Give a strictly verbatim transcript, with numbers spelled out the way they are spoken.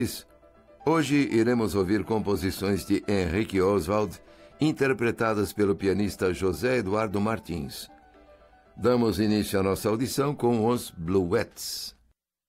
Hoje iremos ouvir composições de Henrique Oswald, interpretadas pelo pianista José Eduardo Martins. Damos início à nossa audição com os Bluets.